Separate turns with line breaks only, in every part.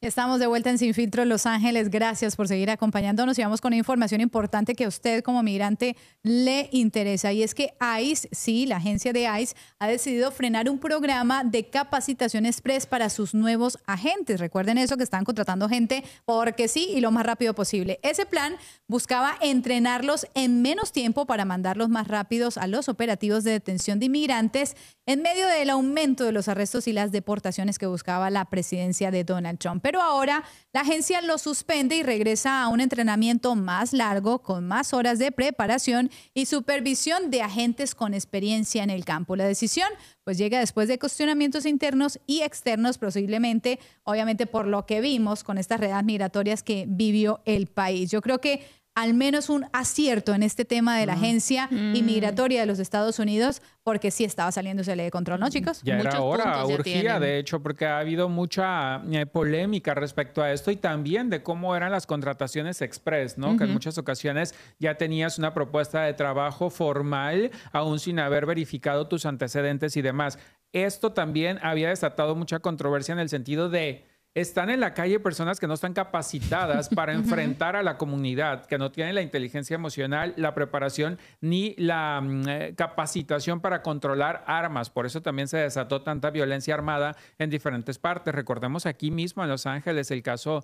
Estamos de vuelta en Sin Filtro Los Ángeles. Gracias por seguir acompañándonos y vamos con una información importante que a usted como migrante le interesa. Y es que ICE, sí, la agencia de ICE, ha decidido frenar un programa de capacitación express para sus nuevos agentes. Recuerden eso, que están contratando gente porque sí y lo más rápido posible. Ese plan buscaba entrenarlos en menos tiempo para mandarlos más rápidos a los operativos de detención de inmigrantes en medio del aumento de los arrestos y las deportaciones que buscaba la presidencia de Donald Trump. Pero ahora la agencia lo suspende y regresa a un entrenamiento más largo, con más horas de preparación y supervisión de agentes con experiencia en el campo. La decisión pues llega después de cuestionamientos internos y externos, posiblemente, obviamente por lo que vimos con estas redadas migratorias que vivió el país. Yo creo que al menos un acierto en este tema de la agencia inmigratoria de los Estados Unidos, porque sí estaba saliéndosele de control, ¿no, chicos?
Ya era hora, urgía, de
de
hecho, porque ha habido mucha polémica respecto a esto y también de cómo eran las contrataciones express, ¿no? Que en muchas ocasiones ya tenías una propuesta de trabajo formal, aún sin haber verificado tus antecedentes y demás. Esto también había desatado mucha controversia en el sentido de están en la calle personas que no están capacitadas para enfrentar a la comunidad, que no tienen la inteligencia emocional, la preparación ni la capacitación para controlar armas. Por eso también se desató tanta violencia armada en diferentes partes. Recordemos aquí mismo en Los Ángeles el caso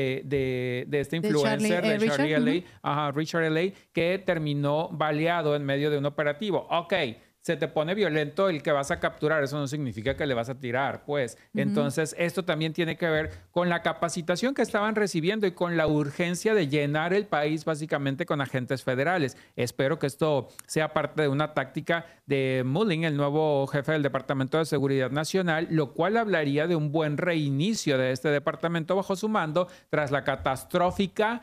de este influencer, de Charlie L.A., Richard L.A., que terminó baleado en medio de un operativo. Ok. Se te pone violento el que vas a capturar, eso no significa que le vas a tirar, pues. Entonces, esto también tiene que ver con la capacitación que estaban recibiendo y con la urgencia de llenar el país básicamente con agentes federales. Espero que esto sea parte de una táctica de Mullin, el nuevo jefe del Departamento de Seguridad Nacional, lo cual hablaría de un buen reinicio de este departamento bajo su mando tras la catastrófica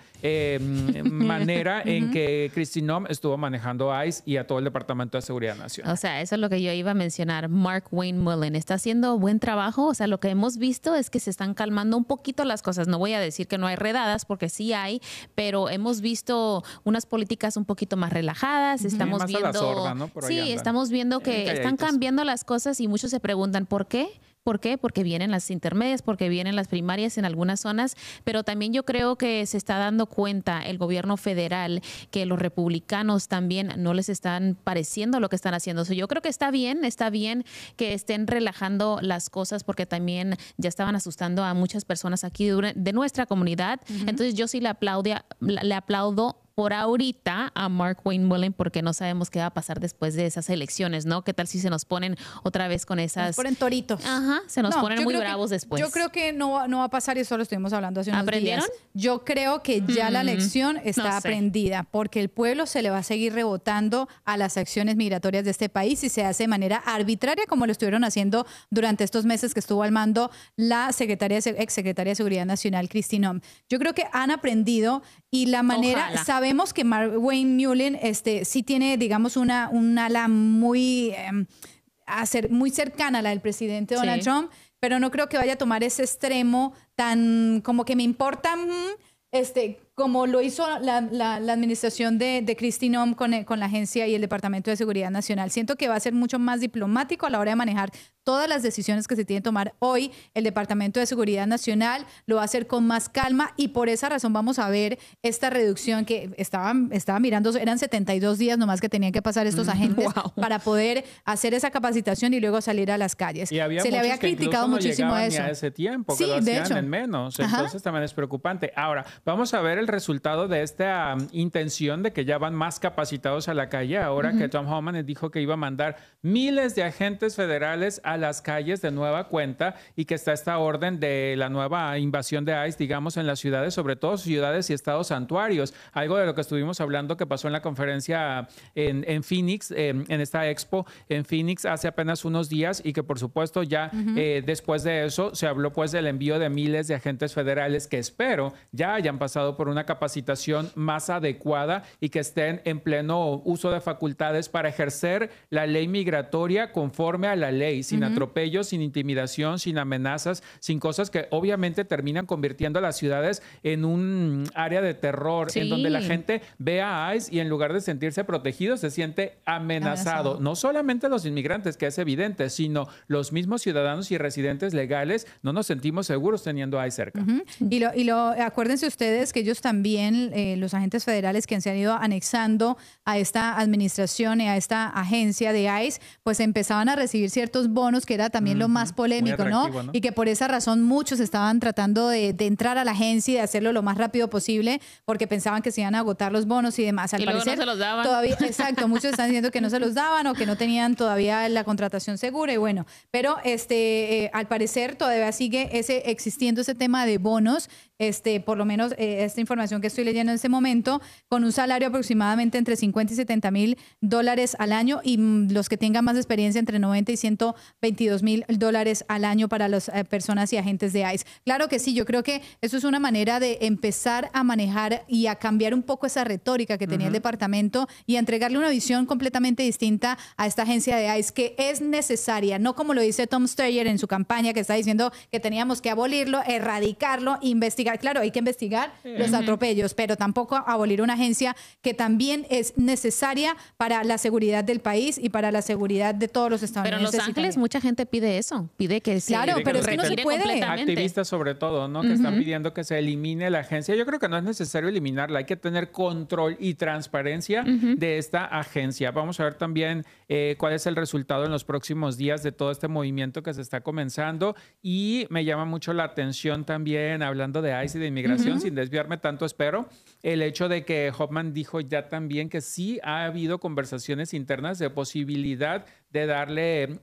manera en que Kristi Noem estuvo manejando a ICE y a todo el Departamento de Seguridad Nacional.
O sea, eso es lo que yo iba a mencionar. Mark Wayne Mullen está haciendo buen trabajo. O sea, lo que hemos visto es que se están calmando un poquito las cosas. No voy a decir que no hay redadas, porque sí hay, pero hemos visto unas políticas un poquito más relajadas. Estamos
más
viendo,
a la sorda, ¿no?
Estamos viendo que están cambiando las cosas y muchos se preguntan ¿por qué? ¿Por qué? Porque vienen las intermedias, porque vienen las primarias en algunas zonas, pero también yo creo que se está dando cuenta el gobierno federal que los republicanos también no les están pareciendo lo que están haciendo. Yo creo que está bien que estén relajando las cosas porque también ya estaban asustando a muchas personas aquí de nuestra comunidad. Entonces yo sí le aplaudo por ahorita a Mark Wayne Mullen porque no sabemos qué va a pasar después de esas elecciones, ¿no? ¿Qué tal si se nos ponen otra vez con esas...
Nos ponen toritos.
Ajá, se nos ponen muy bravos después.
Yo creo que no va a pasar y eso lo estuvimos hablando hace unos
¿Aprendieron?
días. Yo creo que ya la lección está aprendida porque el pueblo se le va a seguir rebotando a las acciones migratorias de este país y se hace de manera arbitraria como lo estuvieron haciendo durante estos meses que estuvo al mando la ex secretaria de Seguridad Nacional, Kristi Noem. Yo creo que han aprendido y la manera... Sabemos que Mark Wayne Mullen sí tiene, digamos, una ala muy cercana a la del presidente Donald Trump, pero no creo que vaya a tomar ese extremo tan como que me importa, como lo hizo la administración de Kristi Noem con la agencia y el Departamento de Seguridad Nacional. Siento que va a ser mucho más diplomático a la hora de manejar todas las decisiones que se tienen que tomar hoy. El Departamento de Seguridad Nacional lo va a hacer con más calma y por esa razón vamos a ver esta reducción que estaba mirando, eran 72 días nomás que tenían que pasar estos agentes para poder hacer esa capacitación y luego salir a las calles.
Y había
se le había criticado muchísimo a eso.
Ni a ese tiempo, que lo hacían en menos. Entonces también es preocupante. Ahora, vamos a ver el resultado de esta intención de que ya van más capacitados a la calle. Ahora que Tom Homan dijo que iba a mandar miles de agentes federales a las calles de nueva cuenta y que está esta orden de la nueva invasión de ICE, digamos, en las ciudades, sobre todo ciudades y estados santuarios. Algo de lo que estuvimos hablando que pasó en la conferencia en Phoenix, en esta expo en Phoenix hace apenas unos días y que por supuesto ya después de eso se habló pues del envío de miles de agentes federales que espero ya hayan pasado por una capacitación más adecuada y que estén en pleno uso de facultades para ejercer la ley migratoria conforme a la ley, sin atropellos, sin intimidación, sin amenazas, sin cosas que obviamente terminan convirtiendo a las ciudades en un área de terror, en donde la gente ve a ICE y en lugar de sentirse protegido, se siente amenazado. No solamente los inmigrantes, que es evidente, sino los mismos ciudadanos y residentes legales no nos sentimos seguros teniendo a ICE cerca.
Acuérdense ustedes que ellos también, los agentes federales que se han ido anexando a esta administración y a esta agencia de ICE, pues empezaban a recibir ciertos bonos, que era también lo más polémico, ¿no? Y que por esa razón muchos estaban tratando de entrar a la agencia y de hacerlo lo más rápido posible, porque pensaban que se iban a agotar los bonos y demás. Al parecer,
luego no se los daban.
Todavía, exacto, muchos están diciendo que no se los daban o que no tenían todavía la contratación segura y bueno, pero al parecer todavía sigue existiendo ese tema de bonos, por lo menos esta información que estoy leyendo en este momento, con un salario aproximadamente entre 50 y 70 mil dólares al año y los que tengan más experiencia entre 90 y 122 mil dólares al año para las personas y agentes de ICE. Claro que sí, yo creo que eso es una manera de empezar a manejar y a cambiar un poco esa retórica que tenía el departamento y a entregarle una visión completamente distinta a esta agencia de ICE, que es necesaria, no como lo dice Tom Steyer en su campaña, que está diciendo que teníamos que abolirlo, erradicarlo, investigar. Claro, hay que investigar los atropellos, pero tampoco abolir una agencia que también es necesaria para la seguridad del país y para la seguridad de todos los estadounidenses.
Pero en Los Ángeles mucha gente pide eso, pide que se
Claro, pero es que no se puede.
Activistas sobre todo, ¿no? Que están pidiendo que se elimine la agencia. Yo creo que no es necesario eliminarla, hay que tener control y transparencia de esta agencia. Vamos a ver también cuál es el resultado en los próximos días de todo este movimiento que se está comenzando y me llama mucho la atención también, hablando de ICE y de inmigración, sin desviarme tanto, espero, el hecho de que Hoffman dijo ya también que sí ha habido conversaciones internas de posibilidad de darle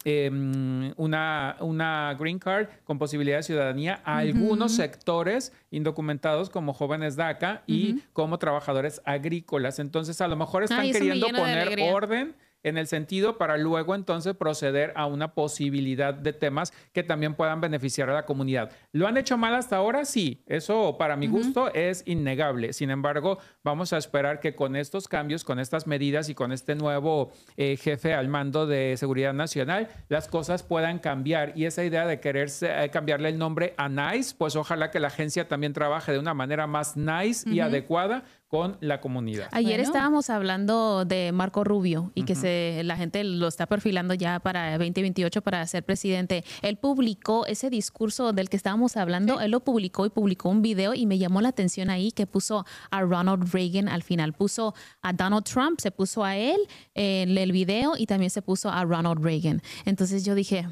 una green card con posibilidad de ciudadanía a algunos sectores indocumentados como jóvenes DACA y como trabajadores agrícolas. Entonces, a lo mejor están queriendo poner orden en el sentido para luego entonces proceder a una posibilidad de temas que también puedan beneficiar a la comunidad. ¿Lo han hecho mal hasta ahora? Sí, eso para mi gusto es innegable. Sin embargo, vamos a esperar que con estos cambios, con estas medidas y con este nuevo jefe al mando de Seguridad Nacional, las cosas puedan cambiar. Y esa idea de querer cambiarle el nombre a NICE, pues ojalá que la agencia también trabaje de una manera más nice y adecuada con la comunidad.
Ayer estábamos hablando de Marco Rubio y que la gente lo está perfilando ya para 2028 para ser presidente. Él publicó ese discurso del que estábamos hablando, él lo publicó y publicó un video y me llamó la atención ahí que puso a Ronald Reagan al final. Puso a Donald Trump, se puso a él en el video y también se puso a Ronald Reagan. Entonces yo dije,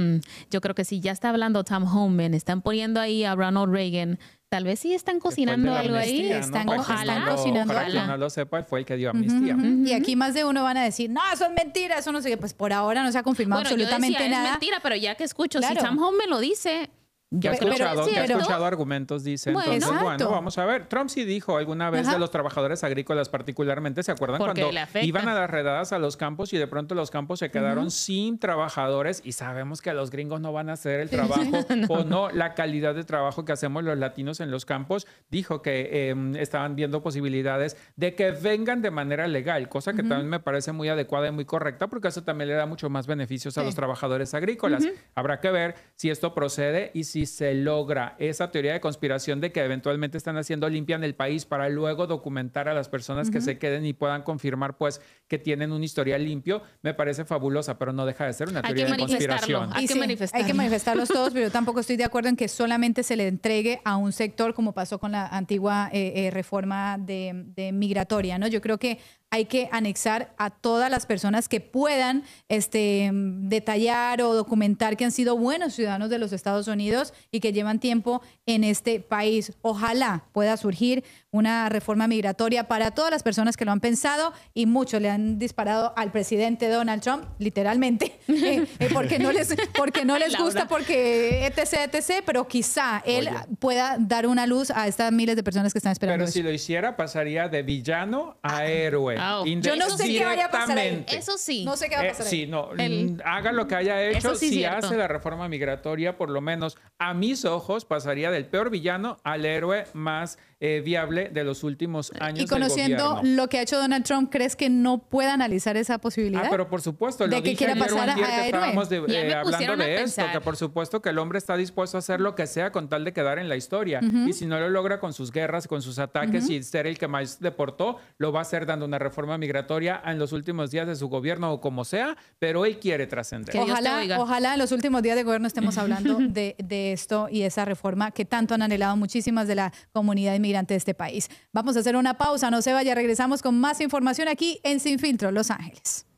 yo creo que si ya está hablando Tom Homan, están poniendo ahí a Ronald Reagan, tal vez sí están cocinando algo ahí.
Ojalá cocinando
algo. Para quien no lo sepa, fue el que dio amnistía.
Y aquí más de uno van a decir, no, eso es mentira, eso no sé qué. Pues por ahora no se ha confirmado absolutamente nada.
Es mentira, pero ya que escucho, si Tom Homan lo dice...
Ya he escuchado argumentos, dice. Bueno, entonces, bueno, vamos a ver. Trump sí dijo alguna vez de los trabajadores agrícolas particularmente, ¿se acuerdan? Cuando iban a las redadas a los campos y de pronto los campos se quedaron sin trabajadores y sabemos que los gringos no van a hacer el trabajo o no la calidad de trabajo que hacemos los latinos en los campos. Dijo que estaban viendo posibilidades de que vengan de manera legal, cosa que también me parece muy adecuada y muy correcta porque eso también le da mucho más beneficios a los trabajadores agrícolas. Habrá que ver si esto procede y si se logra esa teoría de conspiración de que eventualmente están haciendo limpia en el país para luego documentar a las personas que se queden y puedan confirmar pues que tienen un historial limpio, me parece fabulosa, pero no deja de ser una teoría de conspiración.
Hay que manifestarlos todos, pero yo tampoco estoy de acuerdo en que solamente se le entregue a un sector como pasó con la antigua reforma de migratoria, ¿no? Yo creo que hay que anexar a todas las personas que puedan detallar o documentar que han sido buenos ciudadanos de los Estados Unidos y que llevan tiempo en este país. Ojalá pueda surgir una reforma migratoria para todas las personas que lo han pensado y muchos le han disparado al presidente Donald Trump, literalmente, porque no les gusta, porque etc, pero quizá él pueda dar una luz a estas miles de personas que están esperando.
Pero si lo hiciera, pasaría de villano a héroe.
Yo no sé qué vaya a pasar ahí.
Eso sí.
No sé qué va a pasar
ahí. Sí, haga lo que haya hecho, si hace la reforma migratoria, por lo menos a mis ojos pasaría del peor villano al héroe más viable de los últimos años.
Y conociendo lo que ha hecho Donald Trump, ¿crees que no pueda analizar esa posibilidad?
Pero por supuesto,
de que quiera pasar a héroe.
Estábamos hablando de esto, que por supuesto que el hombre está dispuesto a hacer lo que sea con tal de quedar en la historia. Y si no lo logra con sus guerras, con sus ataques y ser el que más deportó, lo va a hacer dando una reforma migratoria en los últimos días de su gobierno o como sea, pero él quiere trascender.
Ojalá en los últimos días de gobierno estemos hablando de esto y esa reforma que tanto han anhelado muchísimas de la comunidad inmigrante de este país. Vamos a hacer una pausa, no se vaya, regresamos con más información aquí en Sin Filtro, Los Ángeles.